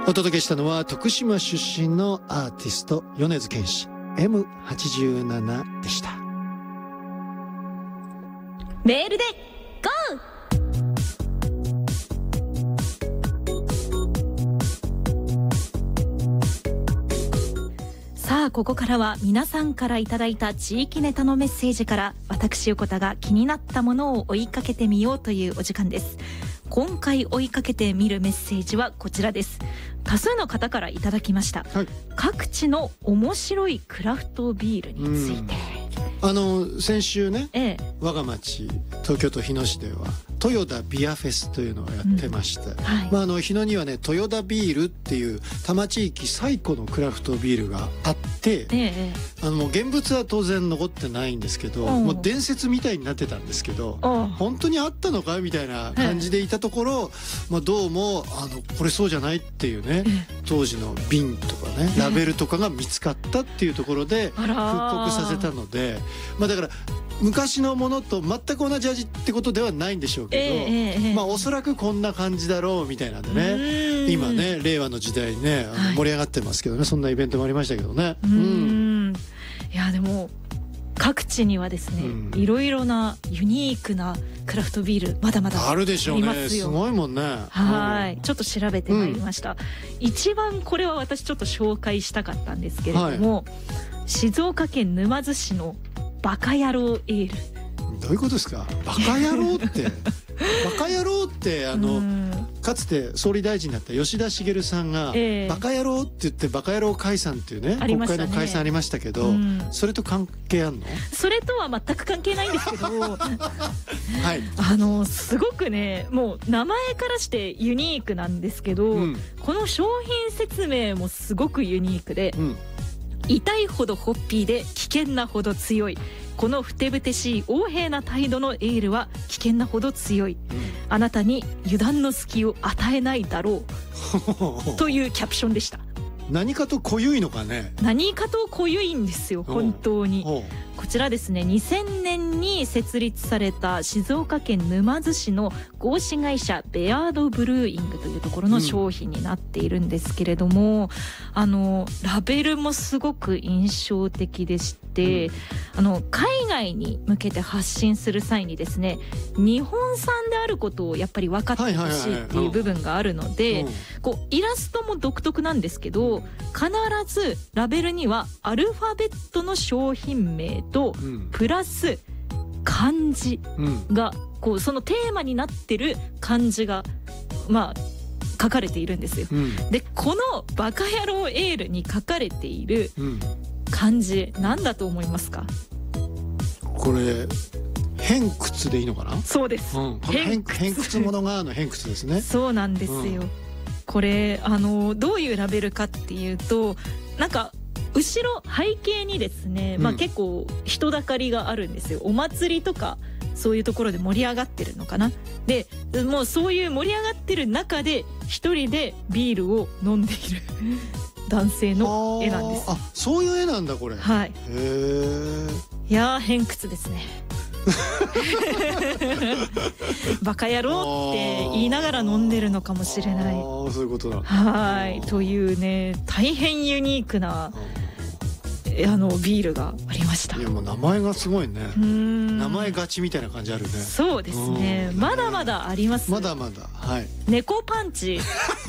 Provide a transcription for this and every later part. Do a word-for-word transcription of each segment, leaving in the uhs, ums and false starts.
お届けしたのは徳島出身のアーティスト米津玄師 エムはちじゅうなな でした。 メールでゴー。さあここからは皆さんからいただいた地域ネタのメッセージから私横田が気になったものを追いかけてみようというお時間です。今回追いかけてみるメッセージはこちらです。多数の方からいただきました、はい、各地の面白いクラフトビールについて。 あの先週ね、 ええ、 我が町東京都日野市では豊田ビアフェスというのをやってまして、うんはい、まあ、あの日野にはね豊田ビールっていう多摩地域最古のクラフトビールがあって、ええ、あのもう現物は当然残ってないんですけど、もう伝説みたいになってたんですけど、本当にあったのかみたいな感じでいたところ、まあ、どうもあのこれそうじゃないっていうね、当時の瓶とかねラベルとかが見つかったっていうところで復刻させたので、まあ、だから昔のものと全く同じ味ってことではないんでしょうけど、えー、まあおそらくこんな感じだろうみたいなんでね、今ね令和の時代にねあの盛り上がってますけどね、はい、そんなイベントもありましたけどね。 うん、うん、いやでも各地にはですね、うん、いろいろなユニークなクラフトビールまだまだあるでしょうね。すごいもんね。 はい、うん、ちょっと調べてまいりました、うん、一番これは私ちょっと紹介したかったんですけれども、はい、静岡県沼津市のバカ野郎エール。 どういうことですかバカ野郎ってバカ野郎ってあのかつて総理大臣だった吉田茂さんが、えー、バカ野郎って言ってバカ野郎解散っていう ね, ね国会の解散ありましたけど、うん、それと関係あんの？ それとは全く関係ないんですけどはい、 あのすごくねもう名前からしてユニークなんですけど、うん、この商品説明もすごくユニークで、うん、痛いほどホッピーで危険なほど強い、このふてぶてしい横柄な態度のエールは危険なほど強い、うん、あなたに油断の隙を与えないだろうというキャプションでした。 何かと濃ゆいのかね。 何かと濃ゆいんですよ本当に。こちらですねにせんねんに設立された静岡県沼津市の合資会社ベアードブルーイングというところの商品になっているんですけれども、うん、あのラベルもすごく印象的でして、うん、あの海外に向けて発信する際にですね日本産であることをやっぱり分かってほしいっていう部分があるので、こうイラストも独特なんですけど必ずラベルにはアルファベットの商品名とプラス漢字がこうそのテーマになってる漢字がまあ書かれているんですよ、うん、でこのバカ野郎エールに書かれている漢字何だと思いますか？ これ偏屈でいいのかな？そうです、うん、偏屈偏屈者側の偏屈ですね。 そうなんですよ、うん、これあのどういうラベルかっていうとなんか後ろ背景にですね、まあ、結構人だかりがあるんですよ。お祭りとかそういうところで盛り上がってるのかな。でもうそういう盛り上がってる中で一人でビールを飲んでいる男性の絵なんです。 あ、そういう絵なんだこれ。 はい。 へえ。 いやー偏屈ですねバカ野郎って言いながら飲んでるのかもしれない。ああ、そういうことだ。 はいというね大変ユニークなあのビールがありました。 いやもう名前がすごいね。うーん名前勝ちみたいな感じあるね。 そうですね。まだまだあります。 まだまだ。はい。 猫パンチ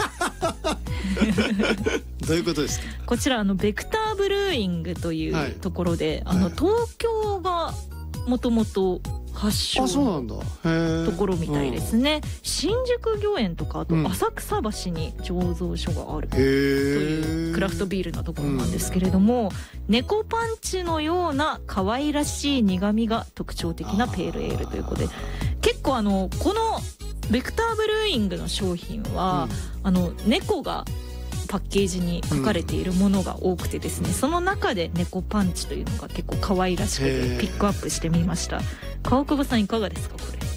どういうことですか？ こちらあのベクターブルーイングというところで、はい、あの東京がもともと発祥のところみたいですね。新宿御苑とかあと浅草橋に醸造所があるというクラフトビールのところなんですけれども、猫パンチのような可愛らしい苦味が特徴的なペールエールということで、結構あのこのベクターブルーイングの商品は、うん、あの猫がパッケージに書かれているものが多くてですね、うん、その中で猫パンチというのが結構可愛らしくてピックアップしてみました。川久保さんいかがですかこれ？